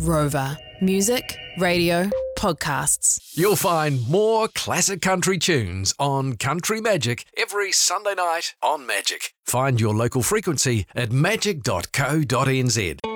Rover. Music, radio, podcasts. You'll find more classic country tunes on Country Magic every Sunday night on Magic. Find your local frequency at magic.co.nz.